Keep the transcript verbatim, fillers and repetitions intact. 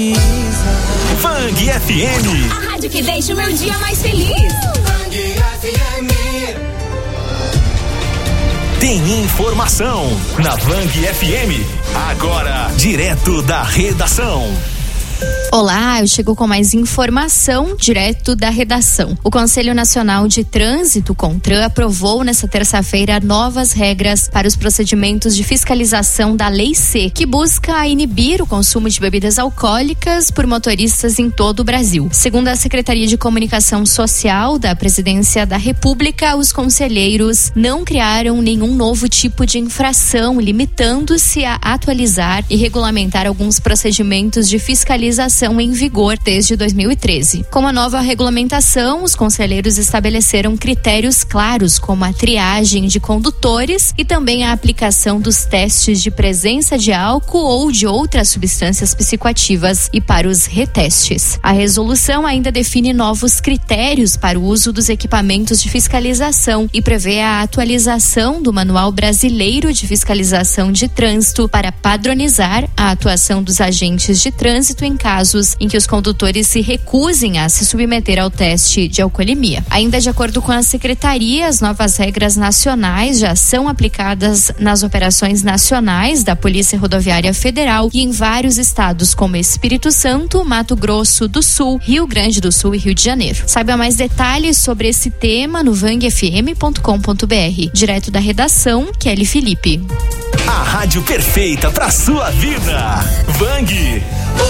Vang F M. A rádio que deixa o meu dia mais feliz. Vang F M. Tem informação na Vang F M. Agora, direto da redação. Olá, eu chego com mais informação direto da redação. O Conselho Nacional de Trânsito, CONTRAN, aprovou nesta terça-feira novas regras para os procedimentos de fiscalização da Lei C, que busca inibir o consumo de bebidas alcoólicas por motoristas em todo o Brasil. Segundo a Secretaria de Comunicação Social da Presidência da República, os conselheiros não criaram nenhum novo tipo de infração, limitando-se a atualizar e regulamentar alguns procedimentos de fiscalização em vigor desde dois mil e treze. Com a nova regulamentação, os conselheiros estabeleceram critérios claros, como a triagem de condutores e também a aplicação dos testes de presença de álcool ou de outras substâncias psicoativas e para os retestes. A resolução ainda define novos critérios para o uso dos equipamentos de fiscalização e prevê a atualização do Manual Brasileiro de Fiscalização de Trânsito para padronizar a atuação dos agentes de trânsito em casos em que os condutores se recusem a se submeter ao teste de alcoolemia. Ainda de acordo com a Secretaria, as novas regras nacionais já são aplicadas nas operações nacionais da Polícia Rodoviária Federal e em vários estados como Espírito Santo, Mato Grosso do Sul, Rio Grande do Sul e Rio de Janeiro. Saiba mais detalhes sobre esse tema no vang f m ponto com ponto b r. Direto da redação, Kelly Felipe. A rádio perfeita para sua vida. Vang.